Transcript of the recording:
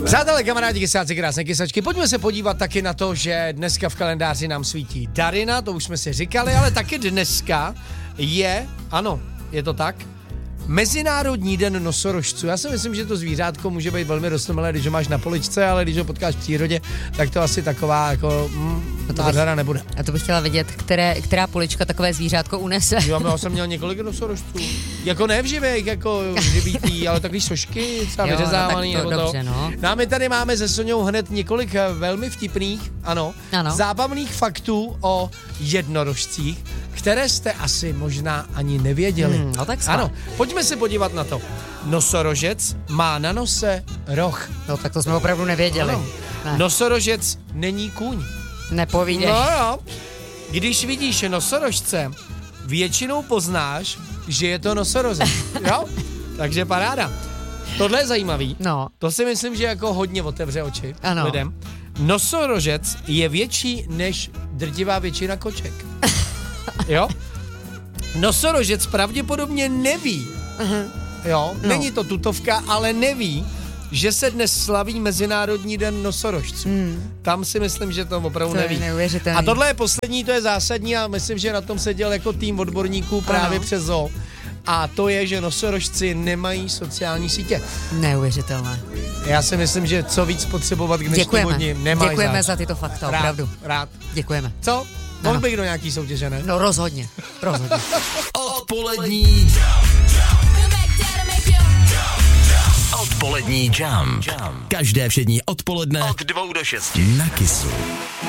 Přátelé, kamarádi, kysáci, krásné kysačky, pojďme se podívat taky na to, že dneska v kalendáři nám svítí Darina, to už jsme si říkali, ale taky dneska je, ano, je to tak, Mezinárodní den nosorožců. Já si myslím, že to zvířátko může být velmi rostomilé, když ho máš na poličce, ale když ho potkáš v přírodě, tak to asi taková jako nádhera nebude. A to bych chtěla vědět, která polička takové zvířátko unese. Jo, já jsem měl několik nosorožců. Jako ne v živých, jako v živých, ale takový sošky, třeba vyřezávaný. No, tak to dobře, no. No a my tady máme se Soňou hned několik velmi vtipných, ano, zábavných faktů o jednorožcích, které jste asi možná ani nevěděli. No tak ano, pojďme se podívat na to. Nosorožec má na nose roh. No tak to jsme opravdu nevěděli. Ne. Nosorožec není kůň. Nepovídej. No jo. Když vidíš nosorožce, většinou poznáš, že je to nosorožec. Jo? Takže paráda. Tohle je zajímavý. No. To si myslím, že jako hodně otevře oči lidem. Nosorožec je větší než drtivá většina koček. Jo? Nosorožec pravděpodobně neví. Jo? No. Není to tutovka, ale neví, že se dnes slaví Mezinárodní den nosorožců. Tam si myslím, že to opravdu neví. A tohle je poslední, to je zásadní a myslím, že na tom seděl jako tým odborníků právě přes zoo. A to je, že nosorožci nemají sociální sítě. Neuvěřitelné. Já si myslím, že co víc potřebovat k dnešnímu dni nemají. Děkujeme za tyto fakta, opravdu. Rád. Děkujeme. Co? Mohl bych do nějaký soutěže, ne? No rozhodně. Odpolední Jump. Každé všední odpoledne od 2 do 6 na Kissu.